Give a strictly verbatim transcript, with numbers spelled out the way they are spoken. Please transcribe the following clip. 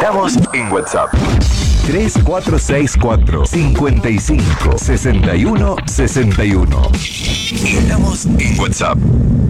esperamos en WhatsApp. tres cuatro seis cuatro, cinco cinco, seis uno, seis uno. Esperamos en WhatsApp.